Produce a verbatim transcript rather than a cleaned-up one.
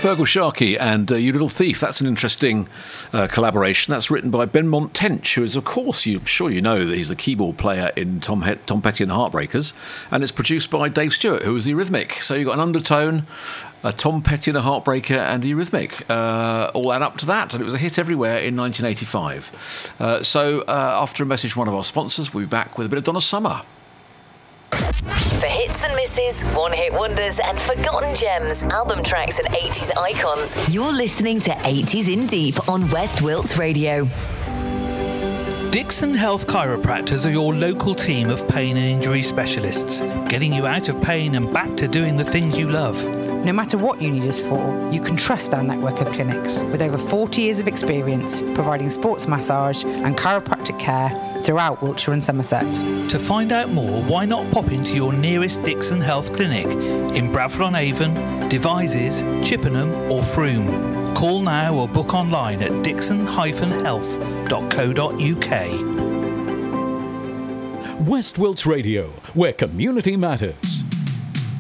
Fergal Sharkey and uh, You Little Thief. That's an interesting uh, collaboration. That's written by Benmont Tench, who is, of course, you, I'm sure you know that he's the keyboard player in Tom, he- Tom Petty and the Heartbreakers. And it's produced by Dave Stewart, who was the Eurythmic. So you've got an undertone, a Tom Petty and a Heartbreaker and the Eurythmic. Uh, all add up to that. And it was a hit everywhere in nineteen eighty-five. Uh, so uh, after a message from one of our sponsors, we'll be back with a bit of Donna Summer. For hits and misses, one-hit wonders and forgotten gems, album tracks and eighties icons, you're listening to eighties in Deep on West Wilts Radio. Dixon Health Chiropractors are your local team of pain and injury specialists, getting you out of pain and back to doing the things you love. No matter what you need us for, you can trust our network of clinics with over forty years of experience providing sports massage and chiropractic care throughout Wiltshire and Somerset. To find out more, why not pop into your nearest Dixon Health clinic in Bradford-on-Avon, Devizes, Chippenham or Frome. Call now or book online at dixon dash health dot co dot uk. West Wilts Radio, where community matters.